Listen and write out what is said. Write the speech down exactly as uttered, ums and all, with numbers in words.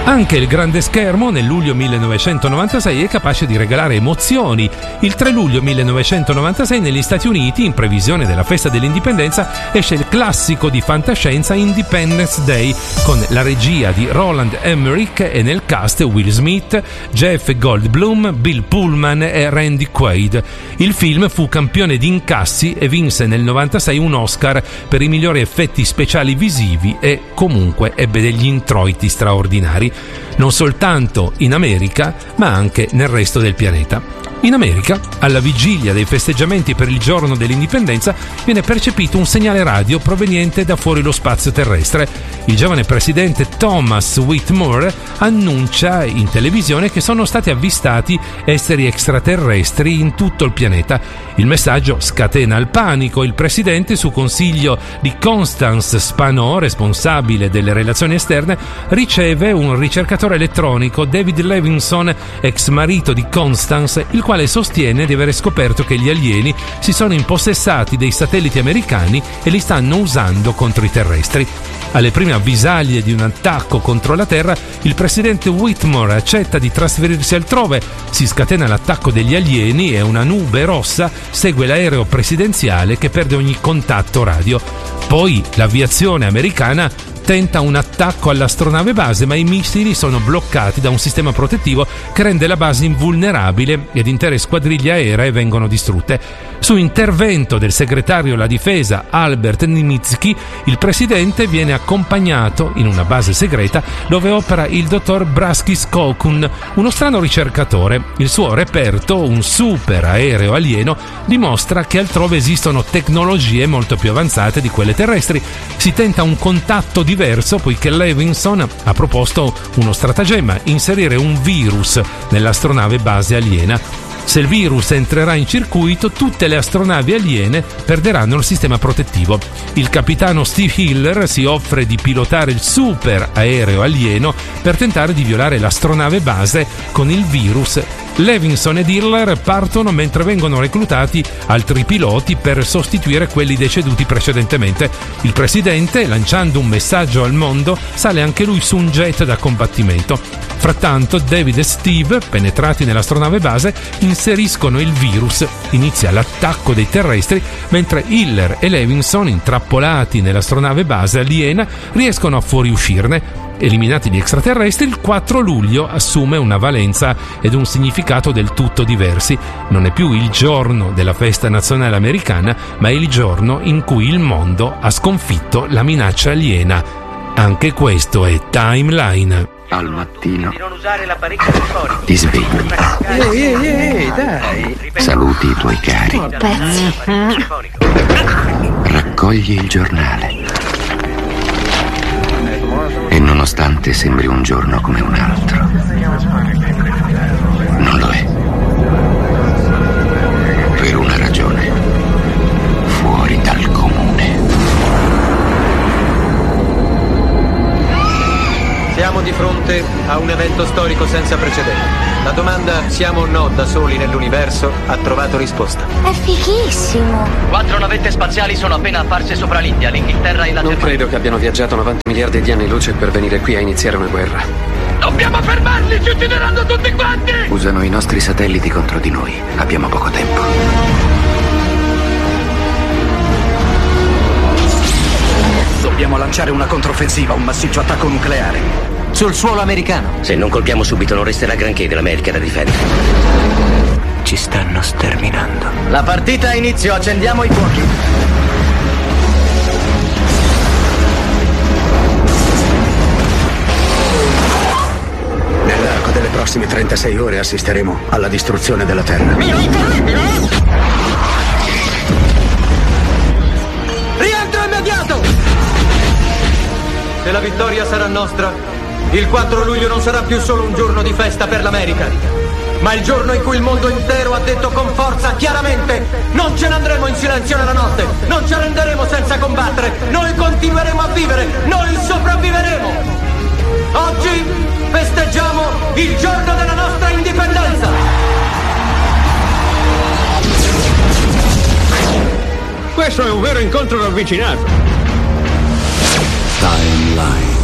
Anche il grande schermo nel luglio millenovecentonovantasei è capace di regalare emozioni. Il tre luglio millenovecentonovantasei negli Stati Uniti, in previsione della festa dell'indipendenza, esce il classico di fantascienza Independence Day, con la regia di Roland Emmerich e nel cast Will Smith, Jeff Goldblum, Bill Pullman e Randy Quaid. Il film fu campione di incassi e vinse nel novantasei un Oscar per i migliori effetti speciali visivi e comunque ebbe degli introiti straordinari, non soltanto in America ma anche nel resto del pianeta. In America, alla vigilia dei festeggiamenti per il giorno dell'indipendenza, viene percepito un segnale radio proveniente da fuori lo spazio terrestre. Il giovane presidente Thomas Whitmore annuncia in televisione che sono stati avvistati esseri extraterrestri in tutto il pianeta. Il messaggio scatena il panico. Il presidente, su consiglio di Constance Spano, responsabile delle relazioni esterne, riceve un ricercatore elettronico, David Levinson, ex marito di Constance, il quale sostiene di aver scoperto che gli alieni si sono impossessati dei satelliti americani e li stanno usando contro i terrestri. Alle prime avvisaglie di un attacco contro la Terra, il presidente Whitmore accetta di trasferirsi altrove. Si scatena l'attacco degli alieni e una nube rossa segue l'aereo presidenziale che perde ogni contatto radio. Poi l'aviazione americana tenta un attacco all'astronave base, ma i missili sono bloccati da un sistema protettivo che rende la base invulnerabile ed intere squadriglie aeree vengono distrutte. Su intervento del segretario alla difesa Albert Nimitz-K, il presidente viene accompagnato in una base segreta dove opera il dottor Braskis Kokun, uno strano ricercatore. Il suo reperto, un super aereo alieno, dimostra che altrove esistono tecnologie molto più avanzate di quelle terrestri. Si tenta un contatto di diverso poiché Levinson ha proposto uno stratagemma: inserire un virus nell'astronave base aliena. Se il virus entrerà in circuito, tutte le astronavi aliene perderanno il sistema protettivo. Il capitano Steve Hiller si offre di pilotare il super aereo alieno per tentare di violare l'astronave base con il virus. Levinson ed Hiller partono mentre vengono reclutati altri piloti per sostituire quelli deceduti precedentemente. Il presidente, lanciando un messaggio al mondo, sale anche lui su un jet da combattimento. Frattanto David e Steve, penetrati nell'astronave base, inseriscono il virus. Inizia l'attacco dei terrestri, mentre Hiller e Levinson, intrappolati nell'astronave base aliena, riescono a fuoriuscirne. Eliminati gli extraterrestri, il quattro luglio assume una valenza ed un significato del tutto diversi. Non è più il giorno della festa nazionale americana, ma è il giorno in cui il mondo ha sconfitto la minaccia aliena. Anche questo è Timeline. Al mattino ti svegli, ehi, ehi, ehi, dai. Saluti i tuoi cari, raccogli il giornale e nonostante sembri un giorno come un altro, non lo è. Per una ragione fuori dal comune. Siamo di fronte a un evento storico senza precedenti. La domanda siamo o no da soli nell'universo ha trovato risposta. È fighissimo. Quattro navette spaziali sono appena apparse sopra l'India, l'Inghilterra e la Germania. Non credo che abbiano viaggiato novanta miliardi di anni luce per venire qui a iniziare una guerra. Dobbiamo fermarli, ci uccideranno tutti quanti! Usano i nostri satelliti contro di noi. Abbiamo poco tempo. Dobbiamo lanciare una controffensiva, un massiccio attacco nucleare. Sul suolo americano. Se non colpiamo subito non resterà granché dell'America da difendere. Ci stanno sterminando. La partita ha inizio, accendiamo i fuochi. Nell'arco delle prossime trentasei ore assisteremo alla distruzione della Terra. Rientro immediato! Se la vittoria sarà nostra, il quattro luglio non sarà più solo un giorno di festa per l'America, ma il giorno in cui il mondo intero ha detto con forza, chiaramente: non ce ne andremo in silenzio nella notte, non ci arrenderemo senza combattere, noi continueremo a vivere, noi sopravviveremo. Oggi festeggiamo il giorno della nostra indipendenza. Questo è un vero incontro ravvicinato. Timeline.